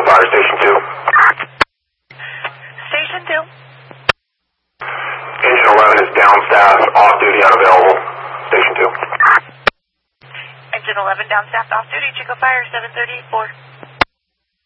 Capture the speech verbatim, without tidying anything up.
Fire, Station two. Station two. Engine eleven is down staff, off duty, unavailable. Station two. Engine eleven down staff off duty, Chico Fire seven thirty-four.